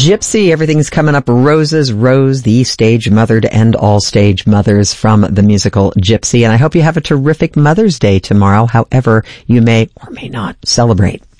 Gypsy. Everything's coming up roses. Rose, the stage mother to end all stage mothers from the musical Gypsy. And I hope you have a terrific Mother's Day tomorrow, however you may or may not celebrate.